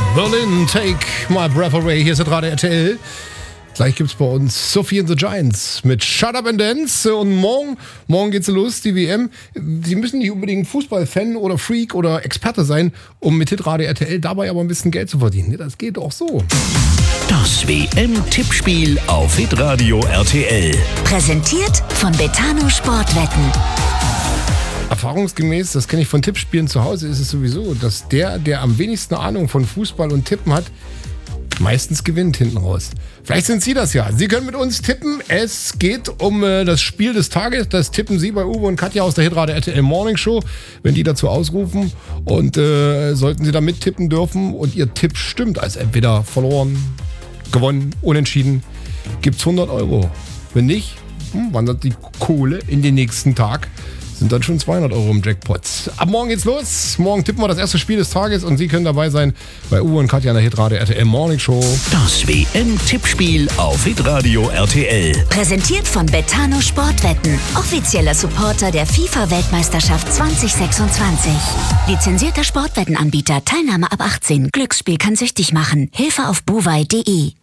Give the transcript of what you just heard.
Berlin, Take My Breath Away. Hier ist der Radio RTL. Gleich gibt's bei uns Sophie and the Giants mit Shut Up and Dance. Und morgen geht's los, die WM. Sie müssen nicht unbedingt Fußballfan oder Freak oder Experte sein, um mit Hitradio RTL dabei aber ein bisschen Geld zu verdienen. Das geht auch so. Das WM-Tippspiel auf Hitradio RTL. Präsentiert von Betano Sportwetten. Erfahrungsgemäß, das kenne ich von Tippspielen zu Hause, ist es sowieso, dass der am wenigsten Ahnung von Fußball und Tippen hat, meistens gewinnt hinten raus. Vielleicht sind Sie das ja. Sie können mit uns tippen. Es geht um das Spiel des Tages. Das tippen Sie bei Uwe und Katja aus der Hitradio RTL Morning Show, wenn die dazu ausrufen. Und sollten Sie da mittippen dürfen und Ihr Tipp stimmt, also entweder verloren, gewonnen, unentschieden, gibt's 100 Euro. Wenn nicht, wandert die Kohle in den nächsten Tag. Sind dann schon 200 Euro im Jackpot. Ab morgen geht's los. Morgen tippen wir das erste Spiel des Tages und Sie können dabei sein bei Uwe und Katja in der Hitradio RTL Morning Show. Das WM-Tippspiel auf Hitradio RTL. Präsentiert von Betano Sportwetten. Offizieller Supporter der FIFA-Weltmeisterschaft 2026. Lizenzierter Sportwettenanbieter. Teilnahme ab 18. Glücksspiel kann süchtig machen. Hilfe auf buwei.de.